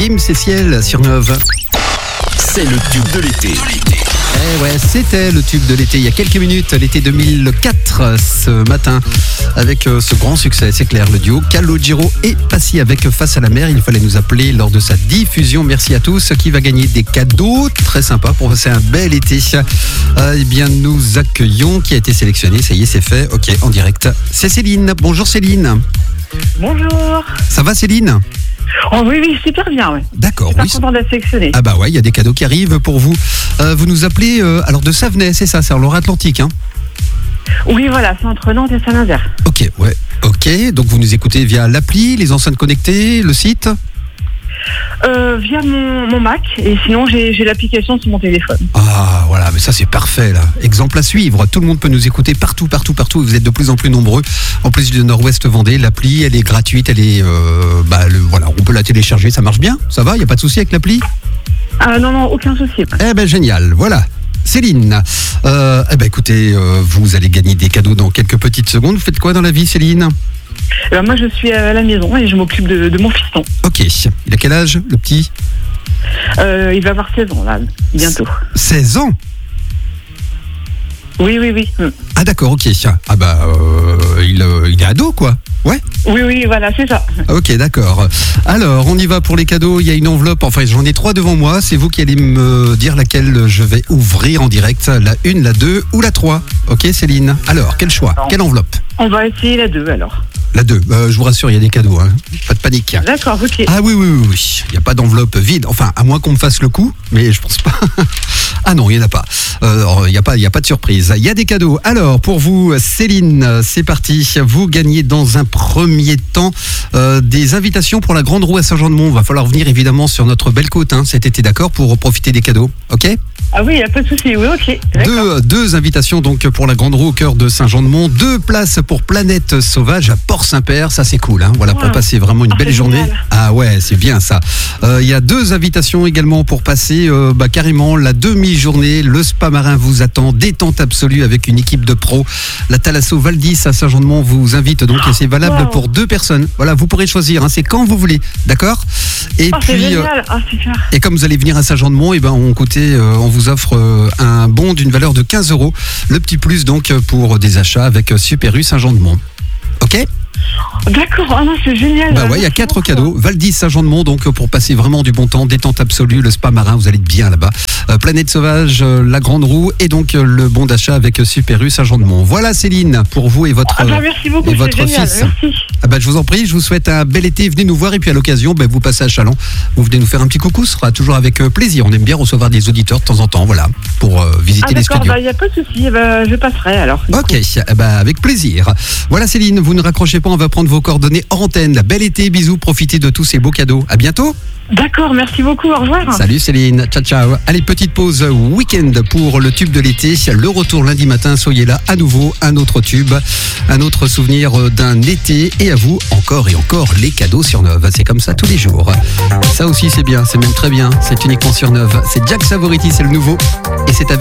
Gims et Ciel sur Neuve. C'est le tube de l'été. Eh ouais, c'était le tube de l'été il y a quelques minutes, l'été 2004, ce matin, avec ce grand succès, c'est clair, le duo Calogero et Passy avec Face à la mer. Il fallait nous appeler lors de sa diffusion. Merci à tous. Qui va gagner des cadeaux très sympas pour passer un bel été. Eh bien, nous accueillons qui a été sélectionné. Ça y est, c'est fait. Ok, en direct. C'est Céline. Bonjour Céline. Bonjour. Ça va Céline ? Oh oui, super bien, ouais. D'accord, Super oui. content d'être sélectionné. Ah bah ouais, il y a des cadeaux qui arrivent pour vous. Vous nous appelez alors de Savenay, c'est ça, c'est en Loire-Atlantique, hein ? Oui, voilà, c'est entre Nantes et Saint-Nazaire. Ok, ouais. Ok, donc vous nous écoutez via l'appli, les enceintes connectées, le site ? Via mon Mac, et sinon j'ai l'application sur mon téléphone. Ah voilà, mais ça c'est parfait là. Exemple à suivre, tout le monde peut nous écouter partout. Vous êtes de plus en plus nombreux. En plus du Nord-Ouest Vendée, l'appli elle est gratuite, elle est voilà, on peut la télécharger, ça marche bien, ça va, il y a pas de souci avec l'appli ? Ah non, aucun souci. Eh ben génial, voilà. Céline, écoutez, vous allez gagner des cadeaux dans quelques petites secondes. Vous faites quoi dans la vie Céline ? Moi je suis à la maison et je m'occupe de mon fiston. Ok, il a quel âge le petit ? Il va avoir 16 ans là, bientôt. 16 ans ? Oui. Ah d'accord, ok. Ah bah, il est ado quoi ? Ouais ? Oui, voilà, c'est ça. Ok, d'accord. Alors, on y va pour les cadeaux. Il y a une enveloppe. Enfin, j'en ai 3 devant moi. C'est vous qui allez me dire laquelle je vais ouvrir en direct. La 1, la 2 ou la 3. Ok, Céline ? Alors, quel choix ? Quelle enveloppe ? On va essayer la 2 alors. La 2. Je vous rassure, il y a des cadeaux. Hein. Pas de panique. D'accord, ok. Ah oui. Il n'y a pas d'enveloppe vide. Enfin, à moins qu'on me fasse le coup. Mais je pense pas. Ah non, il n'y en a pas. Il n'y a pas de surprise. Il y a des cadeaux. Alors, pour vous, Céline, c'est parti. Vous gagnez dans un premier temps des invitations pour la Grande Roue à Saint-Jean-de-Mont. Va falloir venir évidemment sur notre belle côte cet été, d'accord, pour profiter des cadeaux. Ok ? Ah oui, il n'y a pas de souci. Oui, ok. D'accord. Deux invitations donc pour la Grande Roue au cœur de Saint-Jean-de-Mont. 2 places pour Planète Sauvage à Port-Saint-Père. Ça, c'est cool. Hein, voilà, pour passer vraiment une belle journée. Génial. Ah ouais, c'est bien ça. Il y a 2 invitations également pour passer carrément la demi-journée. Le spa marin vous attend. Détente absolue avec une équipe de pros. La Thalasso Valdis à Saint-Jean-de-Mont vous invite donc et c'est valable pour 2 personnes. Voilà, vous pourrez choisir. Hein, c'est quand vous voulez. D'accord ? Et puis, c'est génial. Super. et comme vous allez venir à Saint-Jean-de-Mont, on vous offre un bon d'une valeur de 15 €. Le petit plus donc pour des achats avec Super U Saint-Jean-de-Mont. Ok ? D'accord, c'est génial. Bah ouais, il y a 4 cadeaux. Valdis, Saint-Jean-de-Mont, donc pour passer vraiment du bon temps, détente absolue, le spa marin, vous allez être bien là-bas. Planète Sauvage, la Grande Roue et donc le bon d'achat avec Super U Saint-Jean-de-Mont. Voilà Céline, pour vous et votre, merci beaucoup, et votre génial, fils. merci. Je vous en prie, je vous souhaite un bel été. Venez nous voir et puis à l'occasion, vous passez à Châlons. Vous venez nous faire un petit coucou, ce sera toujours avec plaisir. On aime bien recevoir des auditeurs de temps en temps, voilà, pour visiter les studios. D'accord, il n'y a pas de souci, je passerai alors. Ok, avec plaisir. Voilà Céline, vous ne raccrochez pas, on va prendre vos coordonnées hors antenne. Bel été, bisous, profitez de tous ces beaux cadeaux. À bientôt. D'accord, merci beaucoup, au revoir. Salut Céline, ciao. Allez, petite pause week-end pour le tube de l'été. Le retour lundi matin, soyez là à nouveau, un autre tube, un autre souvenir d'un été. Et à vous, encore et encore, les cadeaux sur Neuve. C'est comme ça tous les jours. Ça aussi c'est bien, c'est même très bien. C'est uniquement sur Neuve. C'est Jack Savoretti, c'est le nouveau. Et c'est avec